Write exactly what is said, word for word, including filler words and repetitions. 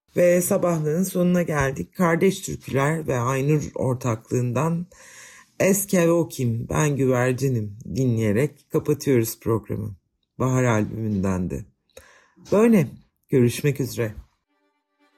Ve sabahlığın sonuna geldik. Kardeş Türküler ve Aynur ortaklığından Eske o kim, ben güvercinim dinleyerek kapatıyoruz programı. Bahar albümünden de. Böyle, görüşmek üzere.